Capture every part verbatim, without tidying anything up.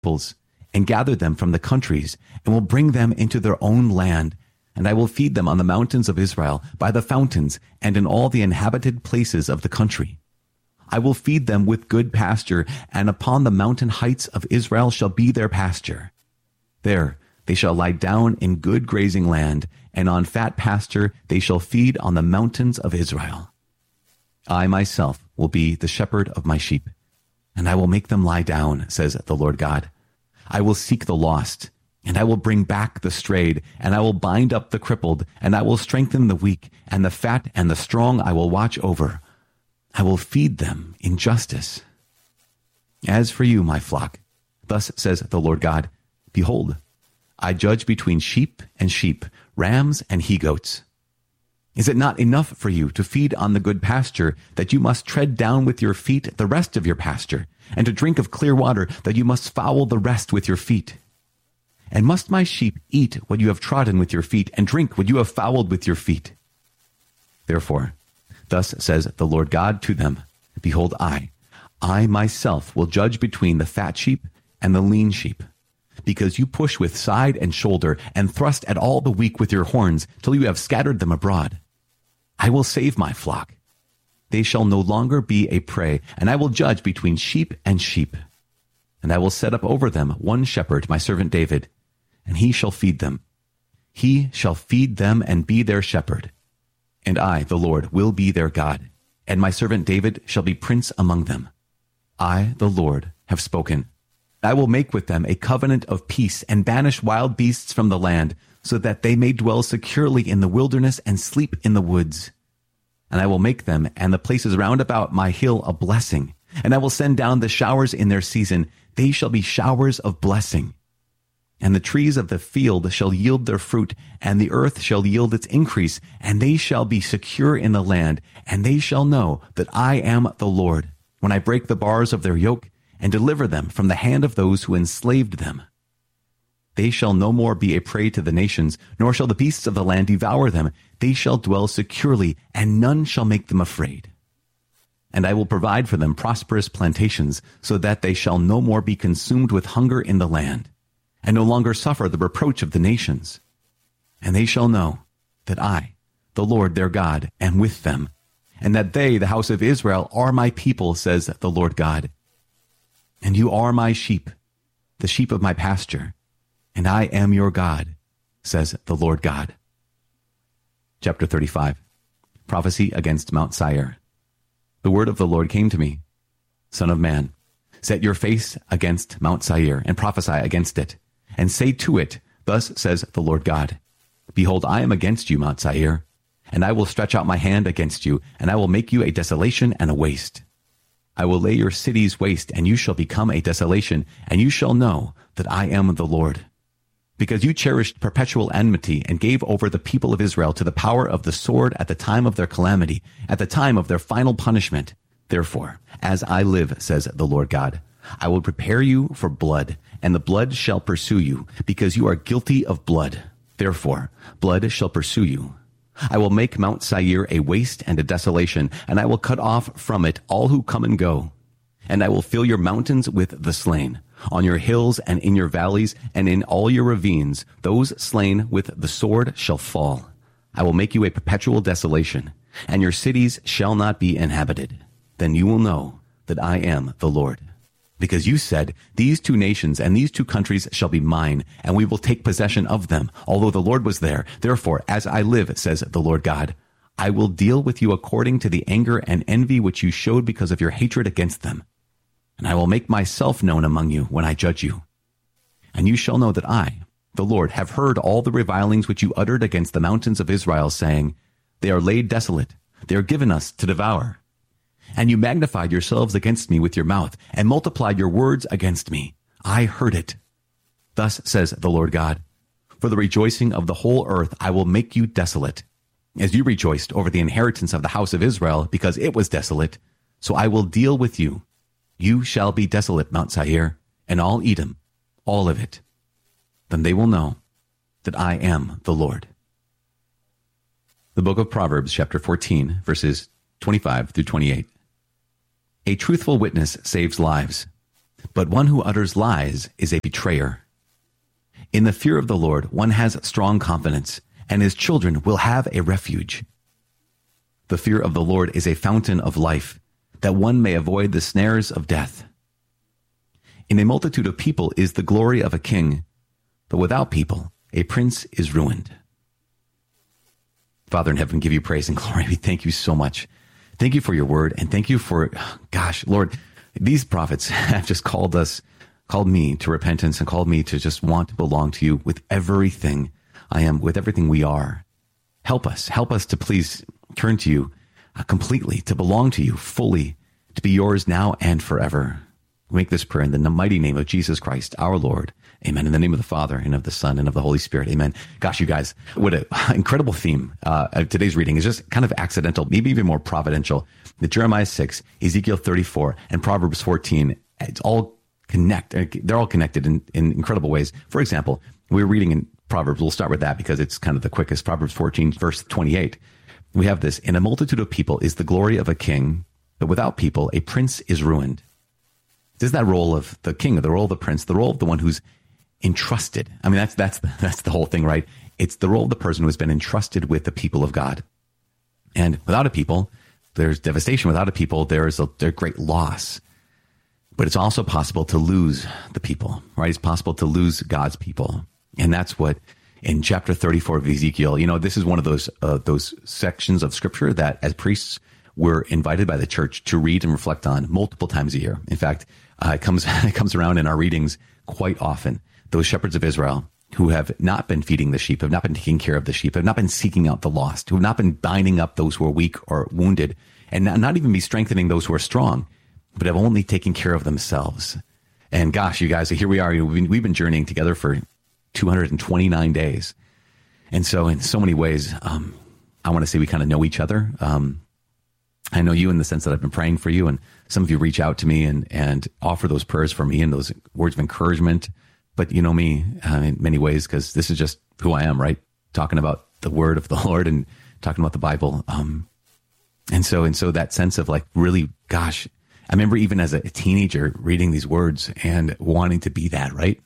peoples, and gather them from the countries, and will bring them into their own land. And I will feed them on the mountains of Israel, by the fountains, and in all the inhabited places of the country. I will feed them with good pasture, and upon the mountain heights of Israel shall be their pasture. There they shall lie down in good grazing land, and on fat pasture they shall feed on the mountains of Israel. I myself will be the shepherd of my sheep, and I will make them lie down, says the Lord God. I will seek the lost, and I will bring back the strayed, and I will bind up the crippled, and I will strengthen the weak, and the fat and the strong I will watch over. I will feed them in justice. As for you, my flock, thus says the Lord God, behold, I judge between sheep and sheep, rams and he-goats. Is it not enough for you to feed on the good pasture, that you must tread down with your feet the rest of your pasture, and to drink of clear water, that you must foul the rest with your feet? And must my sheep eat what you have trodden with your feet, and drink what you have fouled with your feet? Therefore, thus says the Lord God to them, behold, I, I myself will judge between the fat sheep and the lean sheep, because you push with side and shoulder, and thrust at all the weak with your horns, till you have scattered them abroad. I will save my flock. They shall no longer be a prey, and I will judge between sheep and sheep. And I will set up over them one shepherd, my servant David, and he shall feed them. He shall feed them and be their shepherd. And I, the Lord, will be their God, and my servant David shall be prince among them. I, the Lord, have spoken. I will make with them a covenant of peace, and banish wild beasts from the land, so that they may dwell securely in the wilderness and sleep in the woods. And I will make them and the places round about my hill a blessing, and I will send down the showers in their season. They shall be showers of blessing. And the trees of the field shall yield their fruit, and the earth shall yield its increase, and they shall be secure in the land, and they shall know that I am the Lord, when I break the bars of their yoke, and deliver them from the hand of those who enslaved them. They shall no more be a prey to the nations, nor shall the beasts of the land devour them. They shall dwell securely, and none shall make them afraid. And I will provide for them prosperous plantations, so that they shall no more be consumed with hunger in the land, and no longer suffer the reproach of the nations. And they shall know that I, the Lord their God, am with them, and that they, the house of Israel, are my people, says the Lord God. And you are my sheep, the sheep of my pasture, and I am your God, says the Lord God. Chapter thirty-five. Prophecy against Mount Seir. The word of the Lord came to me. Son of man, set your face against Mount Seir, and prophesy against it, and say to it, thus says the Lord God, behold, I am against you, Mount Seir, and I will stretch out my hand against you, and I will make you a desolation and a waste. I will lay your cities waste, and you shall become a desolation, and you shall know that I am the Lord. Because you cherished perpetual enmity, and gave over the people of Israel to the power of the sword at the time of their calamity, at the time of their final punishment. Therefore, as I live, says the Lord God, I will prepare you for blood, and the blood shall pursue you, because you are guilty of blood. Therefore, blood shall pursue you. I will make Mount Seir a waste and a desolation, and I will cut off from it all who come and go. And I will fill your mountains with the slain, on your hills and in your valleys, and in all your ravines. Those slain with the sword shall fall. I will make you a perpetual desolation, and your cities shall not be inhabited. Then you will know that I am the Lord. Because you said, these two nations and these two countries shall be mine, and we will take possession of them, although the Lord was there. Therefore, as I live, says the Lord God, I will deal with you according to the anger and envy which you showed because of your hatred against them. And I will make myself known among you when I judge you. And you shall know that I, the Lord, have heard all the revilings which you uttered against the mountains of Israel, saying, they are laid desolate, they are given us to devour. And you magnified yourselves against me with your mouth, and multiplied your words against me. I heard it. Thus says the Lord God, for the rejoicing of the whole earth I will make you desolate. As you rejoiced over the inheritance of the house of Israel, because it was desolate, so I will deal with you. You shall be desolate, Mount Seir, and all Edom, all of it. Then they will know that I am the Lord. The book of Proverbs, chapter fourteen, verses twenty-five through twenty-eight. A truthful witness saves lives, but one who utters lies is a betrayer. In the fear of the Lord, one has strong confidence, and his children will have a refuge. The fear of the Lord is a fountain of life, that one may avoid the snares of death. In a multitude of people is the glory of a king, but without people, a prince is ruined. Father in heaven, give you praise and glory. We thank you so much. Thank you for your word, and thank you for, gosh, Lord, these prophets have just called us, called me to repentance and called me to just want to belong to you with everything I am, with everything we are. Help us, help us to please turn to you uh, completely, to belong to you fully, to be yours now and forever. We make this prayer in the mighty name of Jesus Christ, our Lord. Amen. In the name of the Father, and of the Son, and of the Holy Spirit. Amen. Gosh, you guys, what an incredible theme. Uh, today's reading is just kind of accidental, maybe even more providential. The Jeremiah six, Ezekiel thirty-four, and Proverbs fourteen, it's all connect. They're all connected in, in incredible ways. For example, we were reading in Proverbs. We'll start with that because it's kind of the quickest. Proverbs fourteen, verse twenty-eight. We have this: in a multitude of people is the glory of a king, but without people, a prince is ruined. This is that role of the king, the role of the prince, the role of the one who's entrusted. I mean, that's that's the, that's the whole thing, right? It's the role of the person who has been entrusted with the people of God. And without a people, there's devastation. Without a people, there's a there's great loss. But it's also possible to lose the people, right? It's possible to lose God's people. And that's what in chapter thirty-four of Ezekiel, you know, this is one of those uh, those sections of scripture that as priests we're invited by the church to read and reflect on multiple times a year. In fact, uh, it comes it comes around in our readings quite often. Those shepherds of Israel who have not been feeding the sheep, have not been taking care of the sheep, have not been seeking out the lost, who have not been binding up those who are weak or wounded, and not, not even be strengthening those who are strong, but have only taken care of themselves. And gosh, you guys, here we are. We've been, we've been journeying together for two hundred twenty-nine days. And so in so many ways, um, I want to say we kind of know each other. Um, I know you in the sense that I've been praying for you, and some of you reach out to me and, and offer those prayers for me and those words of encouragement. But you know me uh, in many ways, because this is just who I am, right? Talking about the word of the Lord and talking about the Bible. Um, and so, and so that sense of like, really, gosh, I remember even as a teenager reading these words and wanting to be that, right?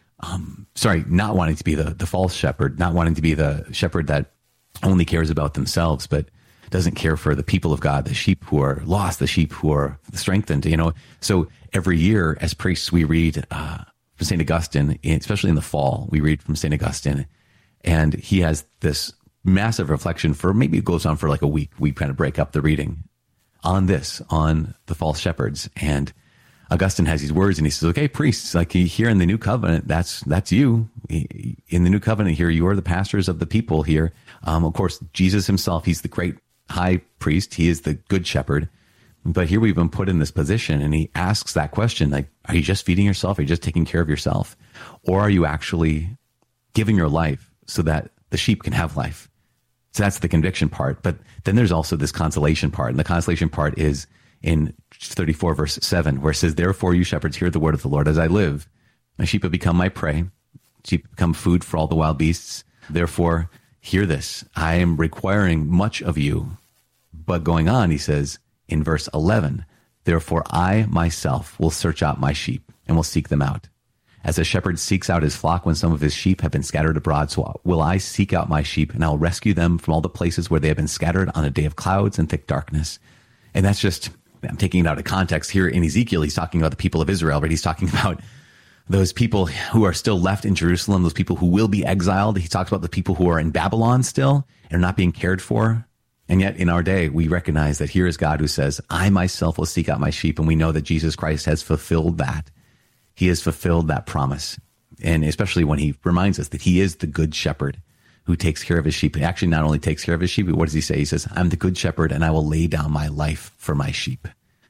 Um, sorry, not wanting to be the, the false shepherd, not wanting to be the shepherd that only cares about themselves, but doesn't care for the people of God, the sheep who are lost, the sheep who are strengthened, you know? So every year as priests, we read, uh, from Saint Augustine, especially in the fall, we read from Saint Augustine, and he has this massive reflection for maybe it goes on for like a week. We kind of break up the reading on this, on the false shepherds. And Augustine has these words and he says, okay, priests, like here in the new covenant, that's, that's you. In the new covenant here, you are the pastors of the people here. Um, of course, Jesus himself, he's the great high priest. He is the good shepherd. But here we've been put in this position, and he asks that question, like, are you just feeding yourself? Are you just taking care of yourself? Or are you actually giving your life so that the sheep can have life? So that's the conviction part. But then there's also this consolation part. And the consolation part is in thirty-four, verse seven, where it says, therefore you shepherds hear the word of the Lord as I live. My sheep have become my prey. Sheep have become food for all the wild beasts. Therefore, hear this. I am requiring much of you. But going on, he says, in verse eleven, therefore I myself will search out my sheep and will seek them out. As a shepherd seeks out his flock when some of his sheep have been scattered abroad, so will I seek out my sheep, and I will rescue them from all the places where they have been scattered on a day of clouds and thick darkness. And that's just, I'm taking it out of context here in Ezekiel. He's talking about the people of Israel, but he's talking about those people who are still left in Jerusalem, those people who will be exiled. He talks about the people who are in Babylon still and are not being cared for. And yet in our day, we recognize that here is God who says, I myself will seek out my sheep. And we know that Jesus Christ has fulfilled that. He has fulfilled that promise. And especially when he reminds us that he is the good shepherd who takes care of his sheep. He actually not only takes care of his sheep, but what does he say? He says, I'm the good shepherd and I will lay down my life for my sheep.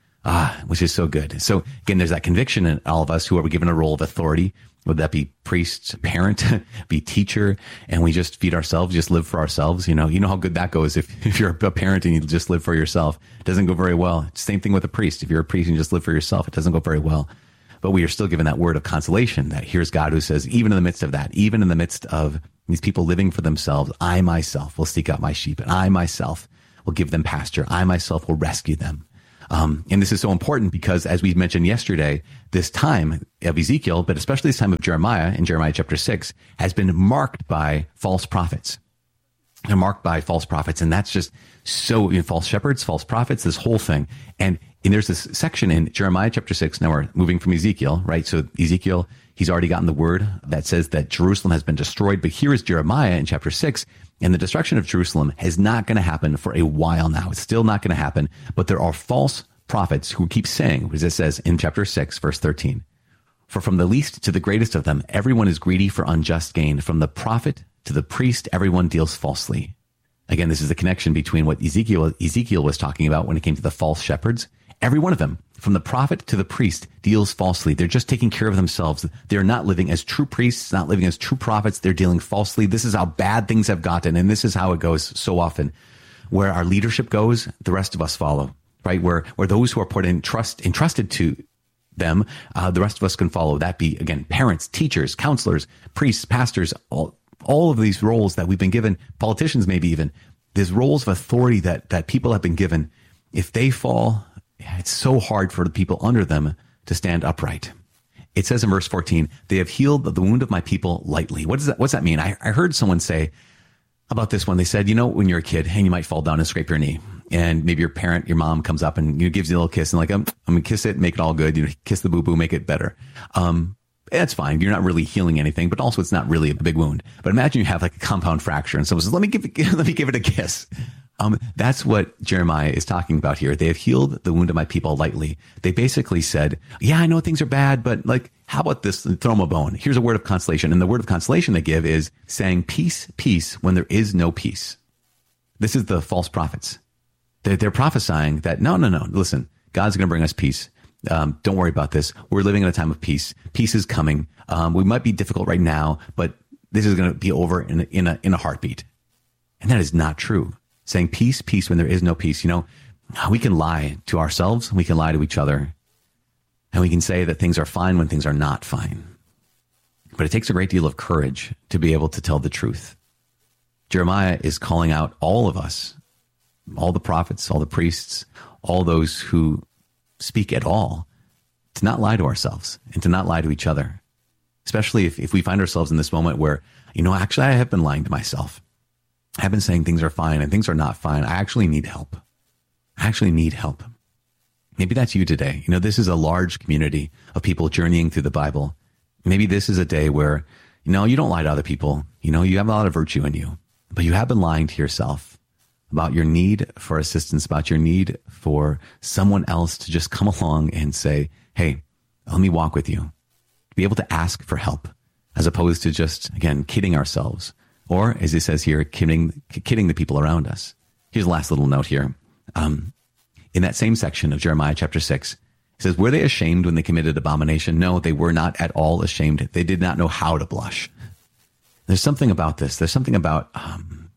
Ah, which is so good. So again, there's that conviction in all of us who are given a role of authority. Would that be priest, parent, be teacher, and we just feed ourselves, just live for ourselves? You know, you know how good that goes. If, if you're a parent and you just live for yourself, it doesn't go very well. Same thing with a priest. If you're a priest and you just live for yourself, it doesn't go very well. But we are still given that word of consolation that here's God who says, even in the midst of that, even in the midst of these people living for themselves, I myself will seek out my sheep, and I myself will give them pasture. I myself will rescue them. Um, and this is so important because, as we mentioned yesterday, this time of Ezekiel, but especially this time of Jeremiah in Jeremiah chapter six, has been marked by false prophets. They're marked by false prophets. And that's just so, you know, false shepherds, false prophets, this whole thing. And, and there's this section in Jeremiah chapter six. Now we're moving from Ezekiel, right? So Ezekiel, he's already gotten the word that says that Jerusalem has been destroyed. But here is Jeremiah in chapter six. And the destruction of Jerusalem is not going to happen for a while now. It's still not going to happen. But there are false prophets who keep saying, as it says in chapter six, verse thirteen, for from the least to the greatest of them, everyone is greedy for unjust gain. From the prophet to the priest, everyone deals falsely. Again, this is the connection between what Ezekiel, Ezekiel was talking about when it came to the false shepherds. Every one of them, from the prophet to the priest, deals falsely. They're just taking care of themselves. They're not living as true priests, not living as true prophets. They're dealing falsely. This is how bad things have gotten. And this is how it goes so often. Where our leadership goes, the rest of us follow, right? Where, where those who are put in trust, entrusted to them, uh, the rest of us can follow. That be, again, parents, teachers, counselors, priests, pastors, all, all of these roles that we've been given, politicians maybe even, these roles of authority that, that people have been given. If they fall, it's so hard for the people under them to stand upright. It says in verse fourteen, they have healed the wound of my people lightly. What does that, what's that mean? I, I heard someone say about this one. They said, you know, when you're a kid and you might fall down and scrape your knee, and maybe your parent, your mom comes up and you know, gives you a little kiss and like, I'm, I'm going to kiss it, make it all good. You know, kiss the boo-boo, make it better. Um, that's fine. You're not really healing anything, but also it's not really a big wound. But imagine you have like a compound fracture and someone says, let me give it, let me give it a kiss. Um, that's what Jeremiah is talking about here. They have healed the wound of my people lightly. They basically said, yeah, I know things are bad, but like, how about this? Throw them a bone. Here's a word of consolation. And the word of consolation they give is saying peace, peace when there is no peace. This is the false prophets. They're, they're prophesying that, no, no, no, listen, God's going to bring us peace. Um, don't worry about this. We're living in a time of peace. Peace is coming. Um, we might be difficult right now, but this is going to be over in a, in a, in a heartbeat. And that is not true. Saying peace, peace when there is no peace. You know, we can lie to ourselves. We can lie to each other. And we can say that things are fine when things are not fine. But it takes a great deal of courage to be able to tell the truth. Jeremiah is calling out all of us, all the prophets, all the priests, all those who speak at all, to not lie to ourselves and to not lie to each other. Especially if, if we find ourselves in this moment where, you know, actually I have been lying to myself. I've been saying things are fine and things are not fine. I actually need help. I actually need help. Maybe that's you today. You know, this is a large community of people journeying through the Bible. Maybe this is a day where, you know, you don't lie to other people. You know, you have a lot of virtue in you, but you have been lying to yourself about your need for assistance, about your need for someone else to just come along and say, hey, let me walk with you. Be able to ask for help as opposed to just, again, kidding ourselves. Or, as it says here, kidding, kidding the people around us. Here's the last little note here. Um, in that same section of Jeremiah chapter six, it says, were they ashamed when they committed abomination? No, they were not at all ashamed. They did not know how to blush. There's something about this. There's something about, um,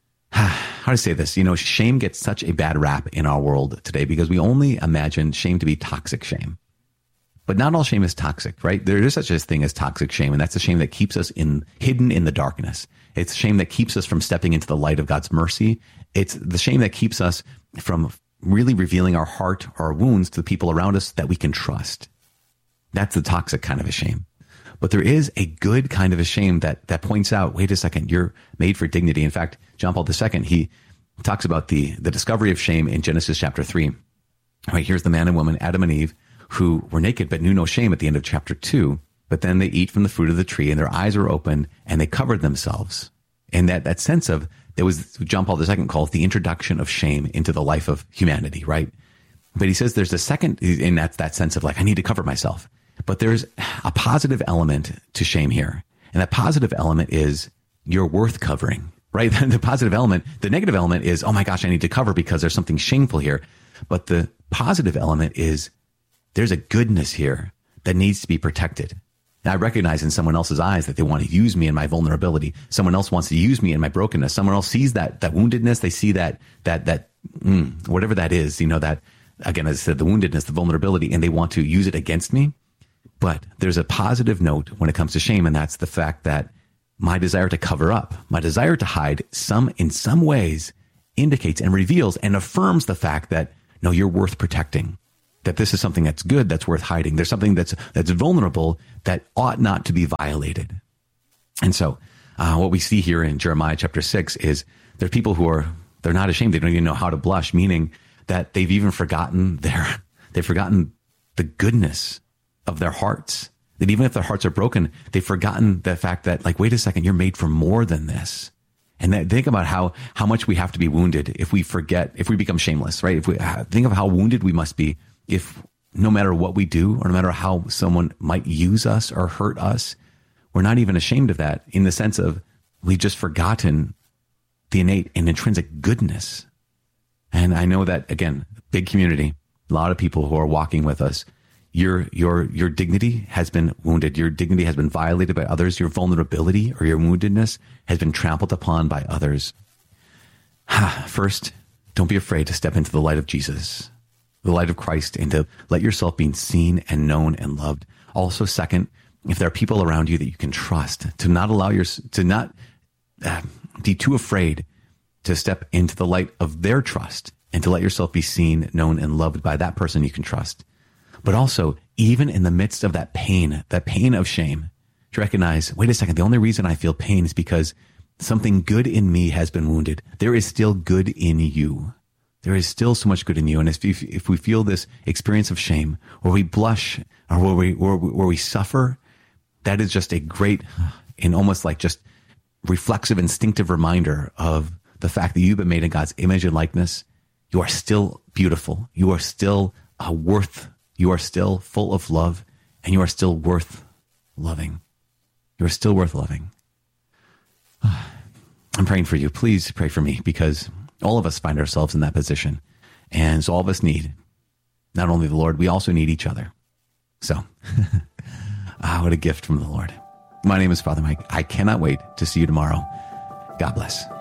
how to say this? You know, shame gets such a bad rap in our world today because we only imagine shame to be toxic shame. But not all shame is toxic, right? There is such a thing as toxic shame, and that's a shame that keeps us in hidden in the darkness. It's a shame that keeps us from stepping into the light of God's mercy. It's the shame that keeps us from really revealing our heart or our wounds to the people around us that we can trust. That's the toxic kind of a shame. But there is a good kind of a shame that that points out, wait a second, you're made for dignity. In fact, John Paul the Second, he talks about the, the discovery of shame in Genesis chapter three. All right, here's the man and woman, Adam and Eve, who were naked but knew no shame at the end of chapter two. But then they eat from the fruit of the tree and their eyes were opened and they covered themselves. And that, that sense of, there was, John Paul the Second calls the introduction of shame into the life of humanity, right? But he says there's a second, and that's that sense of like, I need to cover myself. But there's a positive element to shame here. And that positive element is you're worth covering, right? The positive element, the negative element is, oh my gosh, I need to cover because there's something shameful here. But the positive element is there's a goodness here that needs to be protected. And I recognize in someone else's eyes that they want to use me in my vulnerability. Someone else wants to use me in my brokenness. Someone else sees that, that woundedness. They see that, that, that, mm, whatever that is, you know, that, again, as I said, the woundedness, the vulnerability, and they want to use it against me. But there's a positive note when it comes to shame. And that's the fact that my desire to cover up, my desire to hide some, in some ways indicates and reveals and affirms the fact that no, you're worth protecting. That this is something that's good, that's worth hiding. There's something that's that's vulnerable that ought not to be violated. And so uh, what we see here in Jeremiah chapter six is there are people who are, they're not ashamed. They don't even know how to blush, meaning that they've even forgotten their, they've forgotten the goodness of their hearts. That even if their hearts are broken, they've forgotten the fact that, like, wait a second, you're made for more than this. And that, think about how, how much we have to be wounded if we forget, if we become shameless, right? If we uh, think of how wounded we must be if no matter what we do, or no matter how someone might use us or hurt us, we're not even ashamed of that, in the sense of we've just forgotten the innate and intrinsic goodness. And I know that, again, big community, a lot of people who are walking with us, your, your, your dignity has been wounded. Your dignity has been violated by others. Your vulnerability or your woundedness has been trampled upon by others. First, don't be afraid to step into the light of Jesus, the light of Christ, and to let yourself be seen and known and loved. Also, second, if there are people around you that you can trust, to not allow your, to not uh, be too afraid to step into the light of their trust, and to let yourself be seen, known, and loved by that person you can trust. But also, even in the midst of that pain, that pain of shame, to recognize, wait a second, the only reason I feel pain is because something good in me has been wounded. There is still good in you. There is still so much good in you. And if, if we feel this experience of shame, or we blush, or where we, where, where we suffer, that is just a great, and almost like just reflexive, instinctive reminder of the fact that you've been made in God's image and likeness. You are still beautiful. You are still uh, worth, you are still full of love, and you are still worth loving. You are still worth loving. I'm praying for you. Please pray for me, because all of us find ourselves in that position. And so all of us need not only the Lord, we also need each other. So, ah, what a gift from the Lord. My name is Father Mike. I cannot wait to see you tomorrow. God bless.